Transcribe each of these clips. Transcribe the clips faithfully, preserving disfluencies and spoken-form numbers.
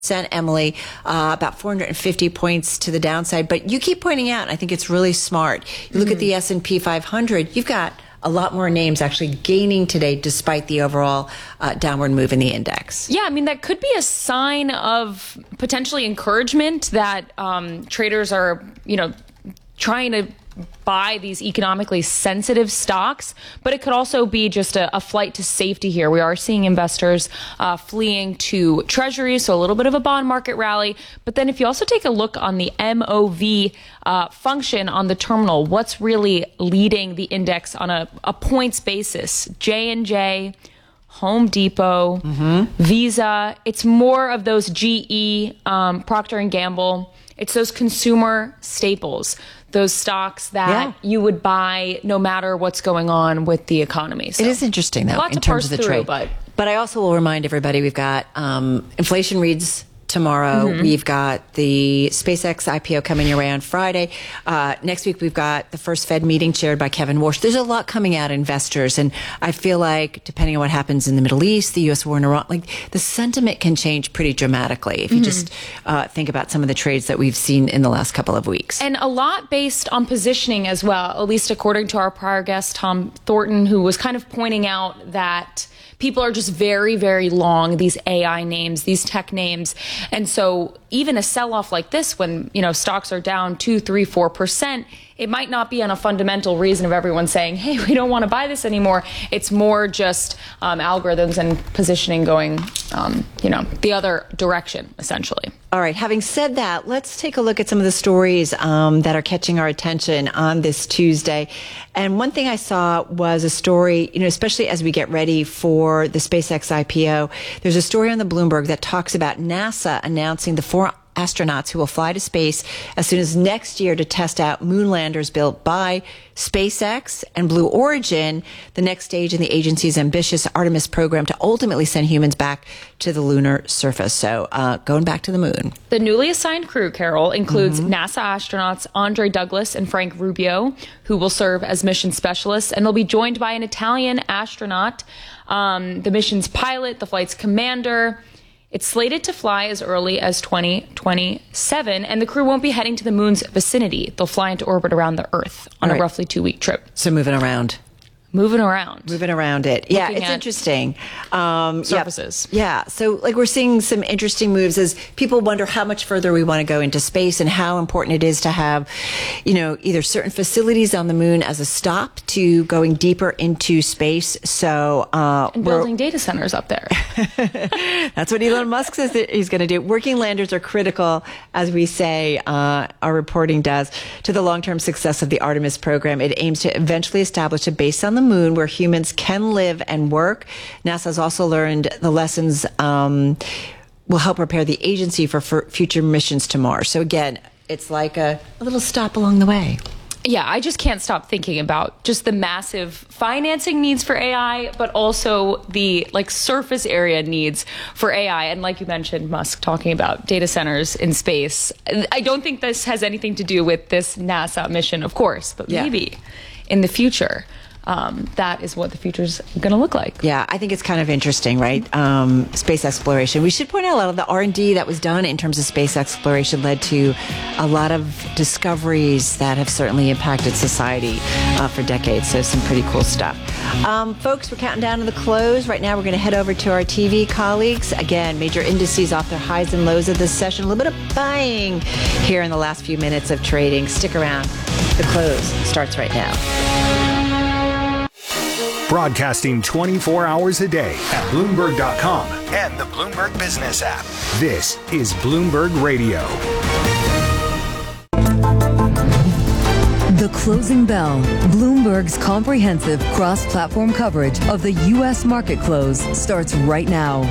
Emily, uh, about four hundred fifty points to the downside. But you keep pointing out, and I think it's really smart. You look mm-hmm. at the S and P five hundred, you've got a lot more names actually gaining today despite the overall uh, downward move in the index. Yeah, I mean, that could be a sign of potentially encouragement that um, traders are, you know, trying to buy these economically sensitive stocks, but it could also be just a, a flight to safety here. We are seeing investors uh, fleeing to treasuries, so a little bit of a bond market rally. But then if you also take a look on the M O V uh, function on the terminal, what's really leading the index on a, a points basis? J and J, Home Depot, mm-hmm. Visa. It's more of those G E, um, Procter and Gamble. It's those consumer staples, those stocks that yeah. you would buy no matter what's going on with the economy. So it is interesting, though, in terms of the through, trade. But, but I also will remind everybody we've got um, inflation reads tomorrow. Mm-hmm. We've got the SpaceX I P O coming your way on Friday. Uh, next week, we've got the first Fed meeting chaired by Kevin Warsh. There's a lot coming out, investors. And I feel like, depending on what happens in the Middle East, the U S war in Iran, like the sentiment can change pretty dramatically if you mm-hmm. just uh, think about some of the trades that we've seen in the last couple of weeks. And a lot based on positioning as well, at least according to our prior guest, Tom Thornton, who was kind of pointing out that people are just very, very long, these A I names, these tech names. And so even a sell-off like this, when, you know, stocks are down two, three, four percent, it might not be on a fundamental reason of everyone saying, hey, we don't want to buy this anymore. It's more just um, algorithms and positioning going, um, you know, the other direction, essentially. All right. Having said that, let's take a look at some of the stories um, that are catching our attention on this Tuesday. And one thing I saw was a story, you know, especially as we get ready for the SpaceX I P O, there's a story on the Bloomberg that talks about NASA announcing the four astronauts who will fly to space as soon as next year to test out moon landers built by SpaceX and Blue Origin, the next stage in the agency's ambitious Artemis program to ultimately send humans back to the lunar surface. So uh, going back to the moon. The newly assigned crew, Carol, includes mm-hmm. NASA astronauts Andre Douglas and Frank Rubio, who will serve as mission specialists, and they'll be joined by an Italian astronaut, um, the mission's pilot, the flight's commander. It's slated to fly as early as twenty twenty-seven, and the crew won't be heading to the moon's vicinity. They'll fly into orbit around the Earth on right. a roughly two-week trip. So moving around. Moving around. Moving around it. Yeah, it's interesting. Um, surfaces. Yeah, yeah. So like we're seeing some interesting moves as people wonder how much further we want to go into space and how important it is to have, you know, either certain facilities on the moon as a stop to going deeper into space. So uh, and building data centers up there. That's what Elon Musk says that he's going to do. Working landers are critical, as we say, uh, our reporting does, to the long-term success of the Artemis program. It aims to eventually establish a base on the moon where humans can live and work. NASA has also learned the lessons um, will help prepare the agency for, for future missions to Mars. So again, it's like a, a little stop along the way. Yeah, I just can't stop thinking about just the massive financing needs for A I, but also the like surface area needs for A I. And like you mentioned, Musk talking about data centers in space. I don't think this has anything to do with this NASA mission, of course, but yeah. maybe in the future. Um, that is what the future's going to look like. Yeah, I think it's kind of interesting, right? Um, space exploration. We should point out a lot of the R and D that was done in terms of space exploration led to a lot of discoveries that have certainly impacted society uh, for decades. So some pretty cool stuff. Um, folks, we're counting down to the close. Right now, we're going to head over to our T V colleagues. Again, major indices off their highs and lows of this session. A little bit of buying here in the last few minutes of trading. Stick around. The close starts right now. Broadcasting twenty-four hours a day at Bloomberg dot com and the Bloomberg Business app. This is Bloomberg Radio. The Closing Bell, Bloomberg's comprehensive cross-platform coverage of the U S market close starts right now.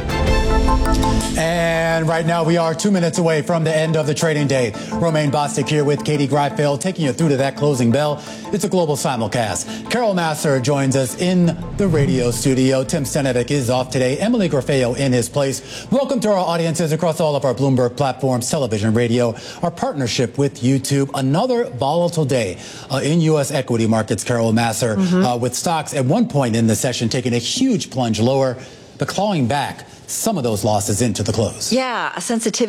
And right now we are two minutes away from the end of the trading day. Romaine Bostick here with Katie Greifeld taking you through to that closing bell. It's a global simulcast. Carol Massar joins us in the radio studio. Tim Stenovec is off today. Emily Grafeo in his place. Welcome to our audiences across all of our Bloomberg platforms, television, radio, our partnership with YouTube. Another volatile day uh, in U S equity markets, Carol Massar, mm-hmm. uh, with stocks at one point in the session taking a huge plunge lower. but clawing back some of those losses into the close. Yeah, a sensitivity.